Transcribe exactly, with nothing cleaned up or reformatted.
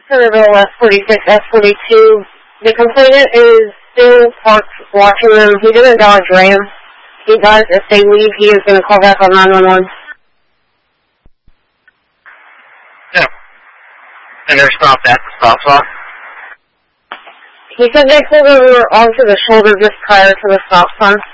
Centerville S forty-six, S forty-two. The complainant is still parked watching them. He didn't dodge Ram. He does, if they leave, he is going to call back on nine one one. Yeah. And they're stopped at the stop sign? He said they pulled over onto the shoulder just prior to the stop sign.